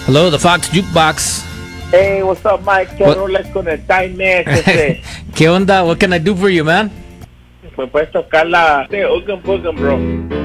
Hello, the Fox Jukebox. Hey, what's up, Mike? ¿Qué roles con el Time ese? ¿Qué onda? What can I do for you, man? Me puedes tocar la Oogan Boogan, bro.